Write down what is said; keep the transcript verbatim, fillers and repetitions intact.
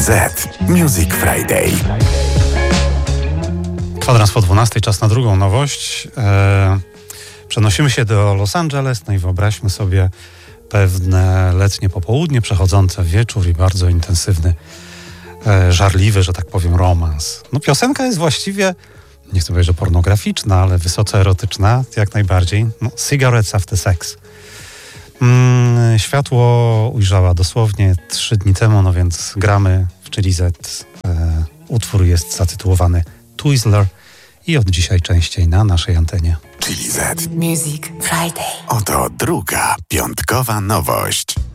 Z Music Friday. Kwadrans po dwunastej, czas na drugą nowość. Eee, przenosimy się do Los Angeles, no i wyobraźmy sobie pewne letnie popołudnie przechodzące w wieczór i bardzo intensywny, e, żarliwy, że tak powiem, romans. No piosenka jest właściwie, nie chcę powiedzieć, że pornograficzna, ale wysoce erotyczna, jak najbardziej. No, Cigarettes After Sex. Mm, światło ujrzała dosłownie trzy dni temu, no więc gramy w Chili Z. E, utwór jest zatytułowany Twizzler i od dzisiaj częściej na naszej antenie. Chili Z Music Friday. Oto druga piątkowa nowość.